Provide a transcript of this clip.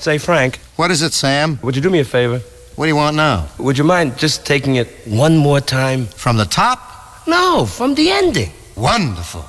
Say, Frank, What is it, Sam? would you do me a favor? What do you want now? Would you mind just taking it one more time? From the top? No, from the ending. Wonderful.